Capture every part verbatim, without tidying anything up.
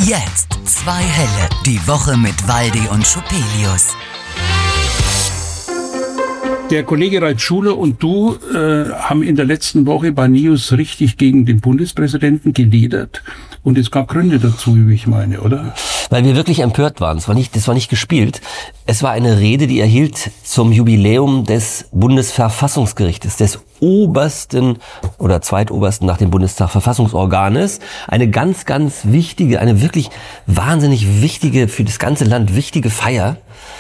Jetzt zwei Helle. Die Woche mit Waldi und Schupelius. Der Kollege Reitschuler und du äh, haben in der letzten Woche bei News richtig gegen den Bundespräsidenten geledert. Und es gab Gründe dazu, wie ich meine, oder? Weil wir wirklich empört waren. Es war nicht, das war nicht gespielt. Es war eine Rede, die er hielt zum Jubiläum des Bundesverfassungsgerichtes, des obersten oder zweitobersten nach dem Bundestag Verfassungsorganes. Eine ganz, ganz wichtige, eine wirklich wahnsinnig wichtige, für das ganze Land wichtige Feier.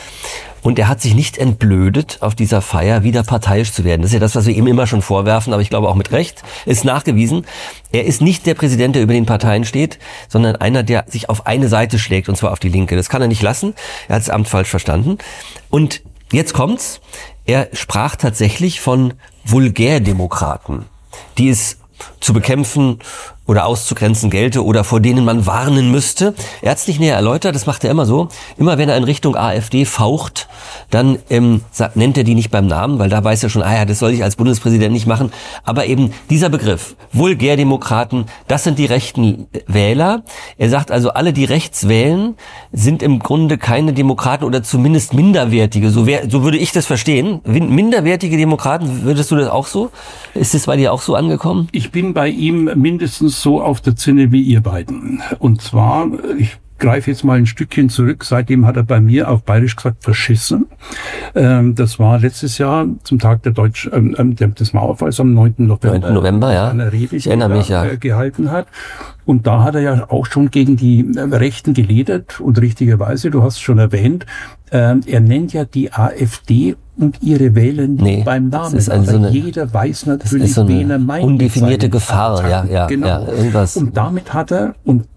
Und er hat sich nicht entblödet, auf dieser Feier wieder parteiisch zu werden. Das ist ja das, was wir ihm immer schon vorwerfen, aber ich glaube auch mit Recht, ist nachgewiesen. Er ist nicht der Präsident, der über den Parteien steht, sondern einer, der sich auf eine Seite schlägt, und zwar auf die Linke. Das kann er nicht lassen. Er hat das Amt falsch verstanden. Und jetzt kommt's. Er sprach tatsächlich von Vulgärdemokraten, die es zu bekämpfen oder auszugrenzen gelte oder vor denen man warnen müsste. Er hat es nicht näher erläutert, das macht er immer so. Immer wenn er in Richtung AfD faucht, dann ähm, sagt, nennt er die nicht beim Namen, weil da weiß er schon, ah ja, das soll ich als Bundespräsident nicht machen. Aber eben dieser Begriff, Vulgärdemokraten, das sind die rechten Wähler. Er sagt also, alle, die rechts wählen, sind im Grunde keine Demokraten oder zumindest minderwertige. So, wär, so würde ich das verstehen. Minderwertige Demokraten, würdest du das auch so? Ist das bei dir auch so angekommen? Ich bin bei ihm mindestens so auf der Zinne wie ihr beiden. Und zwar, ich greife jetzt mal ein Stückchen zurück, seitdem hat er bei mir auf Bayerisch gesagt, verschissen. Ähm, das war letztes Jahr zum Tag der Deutsch, ähm, des Mauerfalls am neunten November. neunten November, ja. Eine Rede, ich erinnere mich, ja. Äh, gehalten hat. Und da hat er ja auch schon gegen die äh, Rechten geledert und richtigerweise, du hast es schon erwähnt, äh, er nennt ja die AfD und ihre Wähler nee, beim Namen. Das ist also so eine, jeder weiß natürlich, so wen er meint. Undefinierte Gefahr, ja, ja, genau. ja, irgendwas. Und damit hat er, und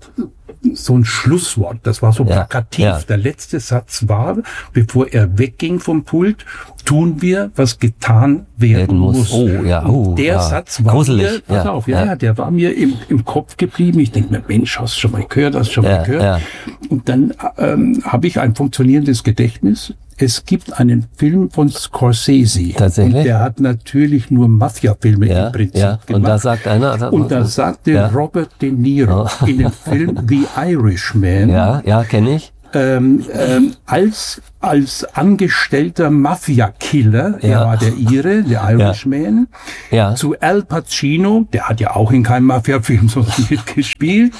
so ein Schlusswort, das war so ja, plakativ. Ja. Der letzte Satz war, bevor er wegging vom Pult, tun wir, was getan werden, werden muss. muss. Oh, ja, oh, der ja. Satz war Gruselig. mir, pass ja, auf, ja, ja. ja, der war mir im, im Kopf geblieben. Ich denke mir, Mensch, hast du schon mal gehört, hast du schon ja, mal gehört. Ja. Und dann ähm, habe ich ein funktionierendes Gedächtnis. Es gibt einen Film von Scorsese. Tatsächlich? Und der hat natürlich nur Mafia-Filme ja, im Prinzip ja. gemacht. Und da sagt einer... Und da sagte ja. Robert De Niro oh. in dem Film The Irishman... Ja, ja, kenne ich. Ähm, ähm, als als angestellter Mafia-Killer, ja. er war der Ire, der Irishman, ja. Ja. zu Al Pacino, der hat ja auch in keinem Mafia-Film so mitgespielt,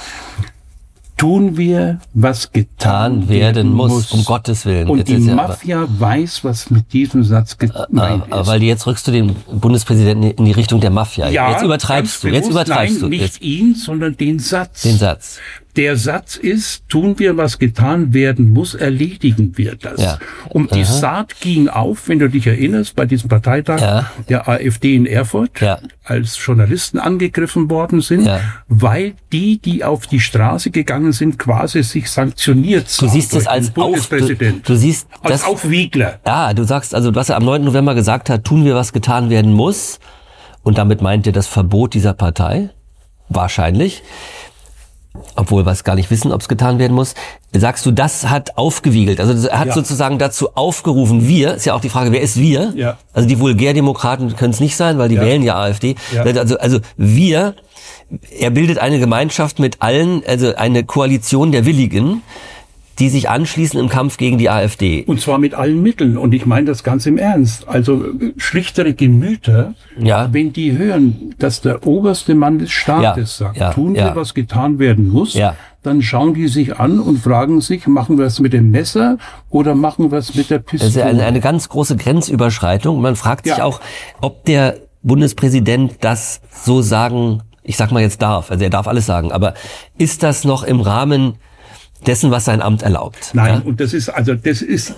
tun wir, was getan werden, werden muss, muss, um Gottes Willen. Und jetzt die ja Mafia aber, weiß, was mit diesem Satz gemeint äh, äh, ist. Weil jetzt rückst du den Bundespräsidenten in die Richtung der Mafia. Ja, jetzt übertreibst du, bewusst, jetzt übertreibst nein, du. nicht jetzt. ihn, sondern den Satz. Den Satz. Der Satz ist, tun wir, was getan werden muss, erledigen wir das. Ja. Und die Aha. Saat ging auf, wenn du dich erinnerst, bei diesem Parteitag ja. der AfD in Erfurt, ja. als Journalisten angegriffen worden sind, ja. weil die, die auf die Straße gegangen sind, quasi sich sanktioniert sahen. Du siehst es als Bundespräsident. Du, du siehst als das, Aufwiegler. Ja, du sagst, also was er am neunten November gesagt hat, tun wir, was getan werden muss. Und damit meint er das Verbot dieser Partei. Wahrscheinlich. Obwohl wir es gar nicht wissen, ob es getan werden muss, sagst du, das hat aufgewiegelt. Also er hat ja. sozusagen dazu aufgerufen, wir, ist ja auch die Frage, wer ist wir? Ja. Also die Vulgärdemokraten können es nicht sein, weil die ja. wählen ja AfD. Ja. Also, also wir, er bildet eine Gemeinschaft mit allen, also eine Koalition der Willigen, die sich anschließen im Kampf gegen die AfD. Und zwar mit allen Mitteln. Und ich meine das ganz im Ernst. Also schlichtere Gemüter, ja. wenn die hören, dass der oberste Mann des Staates ja. sagt, ja. tun wir, ja. was getan werden muss, ja. dann schauen die sich an und fragen sich, machen wir es mit dem Messer oder machen wir es mit der Pistole? Das ist eine, eine ganz große Grenzüberschreitung. Man fragt sich ja. auch, ob der Bundespräsident das so sagen, ich sag mal jetzt darf, also er darf alles sagen, aber ist das noch im Rahmen dessen, was sein Amt erlaubt? Nein, ja? und das ist, also das ist,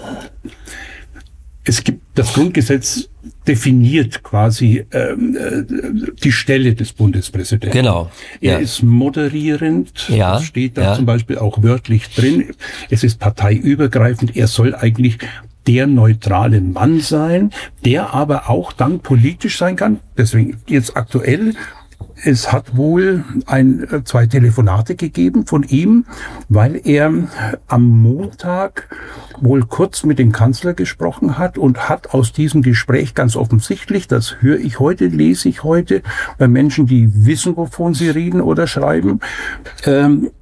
es gibt, das Grundgesetz definiert quasi ähm, die Stelle des Bundespräsidenten. Genau. Er ja. ist moderierend, ja. das steht da ja. zum Beispiel auch wörtlich drin. Es ist parteiübergreifend, er soll eigentlich der neutrale Mann sein, der aber auch dann politisch sein kann. Deswegen jetzt aktuell, es hat wohl ein, zwei Telefonate gegeben von ihm, weil er am Montag wohl kurz mit dem Kanzler gesprochen hat und hat aus diesem Gespräch ganz offensichtlich, das höre ich heute, lese ich heute, bei Menschen, die wissen, wovon sie reden oder schreiben, ähm,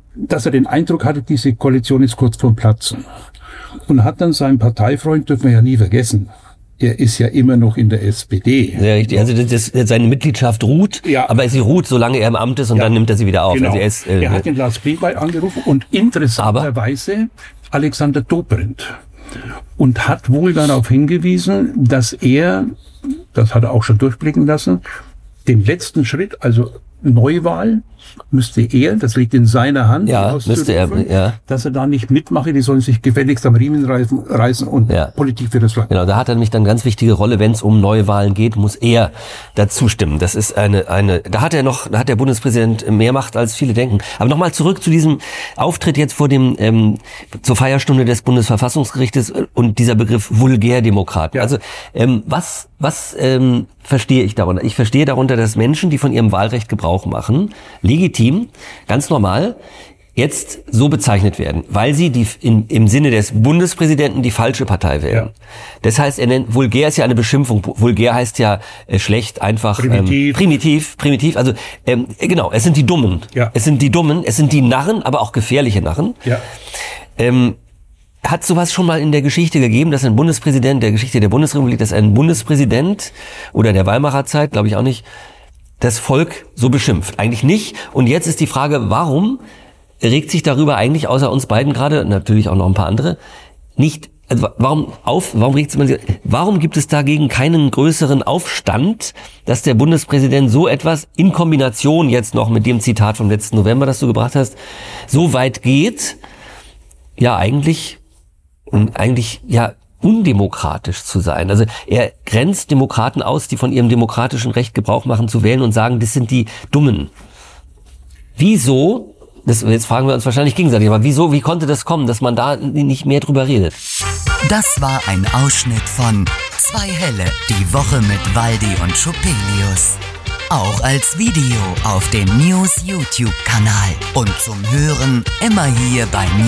dass er den Eindruck hatte, diese Koalition ist kurz vorm Platzen. Und hat dann seinen Parteifreund, dürfen wir ja nie vergessen, er ist ja immer noch in der S P D. Sehr richtig. Also das, das, seine Mitgliedschaft ruht, ja. aber sie ruht, solange er im Amt ist und ja. dann nimmt er sie wieder auf. Genau. Also er, ist, äh, er hat den Lars Klingbeil angerufen und interessanterweise Alexander Dobrindt. Und hat wohl darauf hingewiesen, dass er, das hat er auch schon durchblicken lassen, den letzten Schritt, also Neuwahl, müsste er, das liegt in seiner Hand, ja, müsste er, ja. dass er da nicht mitmache, die sollen sich gefälligst am Riemen reißen, reißen und ja. Politik für das Land. Genau, da hat er nämlich dann ganz wichtige Rolle, wenn es um Neuwahlen geht, muss er dazu stimmen. Das ist eine, eine, da hat er noch, da hat der Bundespräsident mehr Macht, als viele denken. Aber nochmal zurück zu diesem Auftritt jetzt vor dem, ähm, zur Feierstunde des Bundesverfassungsgerichtes und dieser Begriff Vulgärdemokraten. Ja. Also, ähm, was, was, ähm, verstehe ich darunter? Ich verstehe darunter, dass Menschen, die von ihrem Wahlrecht Gebrauch machen, legitim, ganz normal, jetzt so bezeichnet werden, weil sie die in, im Sinne des Bundespräsidenten die falsche Partei wählen. Ja. Das heißt, er nennt, vulgär ist ja eine Beschimpfung. Vulgär heißt ja äh, schlecht, einfach primitiv, ähm, primitiv, primitiv. Also ähm, genau, es sind die Dummen. Ja. Es sind die Dummen, es sind die Narren, aber auch gefährliche Narren. Ja. Ähm, Hat sowas schon mal in der Geschichte gegeben, dass ein Bundespräsident, der Geschichte der Bundesrepublik, dass ein Bundespräsident oder der Weimarer Zeit, glaube ich auch nicht, das Volk so beschimpft? Eigentlich nicht. Und jetzt ist die Frage, warum regt sich darüber eigentlich außer uns beiden gerade, natürlich auch noch ein paar andere, nicht, also warum auf, warum regt sich, warum gibt es dagegen keinen größeren Aufstand, dass der Bundespräsident so etwas in Kombination jetzt noch mit dem Zitat vom letzten November, das du gebracht hast, so weit geht, ja eigentlich, eigentlich, ja, undemokratisch zu sein. Also er grenzt Demokraten aus, die von ihrem demokratischen Recht Gebrauch machen zu wählen und sagen, das sind die Dummen. Wieso, das, jetzt fragen wir uns wahrscheinlich gegenseitig, aber wieso, wie konnte das kommen, dass man da nicht mehr drüber redet? Das war ein Ausschnitt von Zwei Helle, die Woche mit Waldi und Schupelius. Auch als Video auf dem News YouTube-Kanal und zum Hören immer hier bei